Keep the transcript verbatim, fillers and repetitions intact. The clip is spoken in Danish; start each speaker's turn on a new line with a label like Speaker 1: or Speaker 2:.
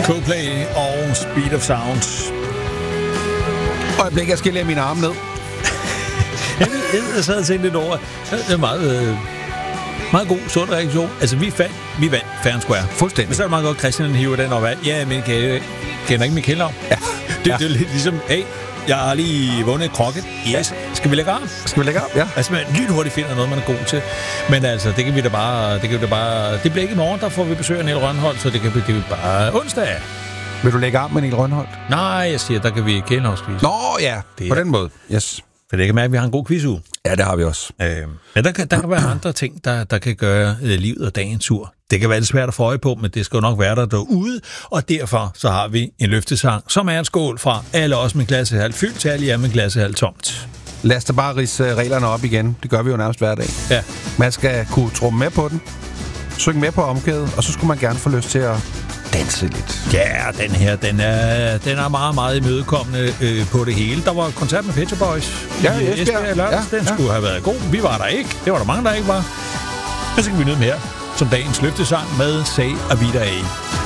Speaker 1: Coldplay og Speed of Sound.
Speaker 2: Øjeblik, jeg skal lægge mine arme ned.
Speaker 1: jeg, jeg, jeg sad og tænkte lidt over. Det er meget, øh, meget god, sund reaktion. Altså, vi fandt, vi vandt fair and square.
Speaker 2: Fuldstændig.
Speaker 1: Men så er det meget godt, Christian hiver den op af. Ja, men jeg kender ikke Michael om.
Speaker 2: Ja.
Speaker 1: Det,
Speaker 2: ja.
Speaker 1: det er lidt ligesom, hey, jeg har lige vundet et krokket. Yes. Skal vi lægge arm?
Speaker 2: Skal vi lægge arm? Ja.
Speaker 1: Altså, man lynhurtigt finder noget, man er god til. Men altså, det kan vi da bare... Det, kan vi da bare, det bliver ikke i morgen, der får vi besøg af Niel Rønholdt, så det kan blive det bare onsdag.
Speaker 2: Vil du lægge arm med Niel Rønholdt?
Speaker 1: Nej, jeg siger, der kan vi kælenhavskvise.
Speaker 2: Nå ja, det på den måde. Yes.
Speaker 1: For det kan mærke, at vi har en god quiz uge.
Speaker 2: Ja, det har vi også.
Speaker 1: Øh, men der kan, der kan være andre ting, der, der kan gøre øh, livet og dagen sur. Det kan være lidt svært at få øje på, men det skal jo nok være der derude. Og derfor så har vi en løftesang, som er en skål fra alle os med klassehal fyldt til alle jer med klassehal tomt.
Speaker 2: Lad os da bare ridse reglerne op igen. Det gør vi jo nærmest hver dag.
Speaker 1: Ja.
Speaker 2: Man skal kunne tromme med på den, synge med på omkvædet, og så skulle man gerne få lyst til at danse lidt.
Speaker 1: Ja, den her, den er, den er meget, meget imødekommende øh, på det hele. Der var koncert med Pet Shop Boys
Speaker 2: ja,
Speaker 1: i Esbjerg lørdags. Ja, den ja. skulle have været god. Vi var der ikke. Det var der mange, der ikke var. Men så kan vi nyde mere som dagens løftesang med Say Avida A.